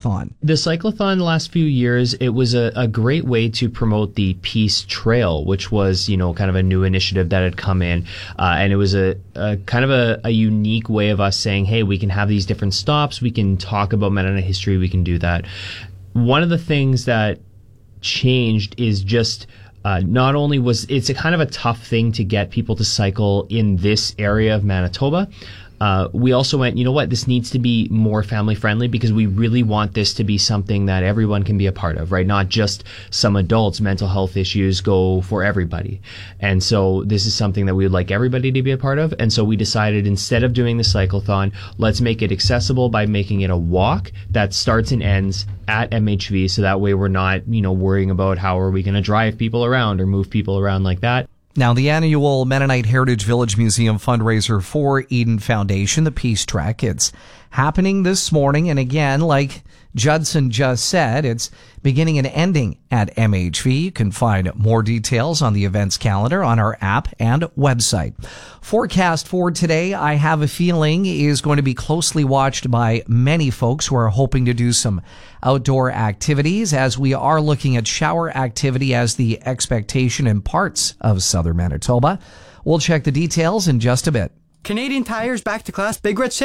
cyclothon? The cyclothon the last few years, it was a great way to promote the Peace Trail, which was, kind of a new initiative that had come in. And it was a kind of a unique way of us saying, hey, we can have these different stops. We can talk about Mennonite history. We can do that. One of the things that changed is just not only it's a kind of a tough thing to get people to cycle in this area of Manitoba. We also went, this needs to be more family friendly because we really want this to be something that everyone can be a part of, right? Not just some adults. Mental health issues go for everybody. And so this is something that we would like everybody to be a part of. And so we decided, instead of doing the cyclothon, let's make it accessible by making it a walk that starts and ends at MHV. So that way we're not, worrying about how are we going to drive people around or move people around like that. Now, the annual Mennonite Heritage Village Museum fundraiser for Eden Foundation, the Peace Trek, it's happening this morning. And again, like Judson just said, it's beginning and ending at MHV. You can find more details on the events calendar on our app and website. Forecast for today, I have a feeling, is going to be closely watched by many folks who are hoping to do some outdoor activities, as we are looking at shower activity as the expectation in parts of southern Manitoba. We'll check the details in just a bit. Canadian Tire's back to class Big Red Sale.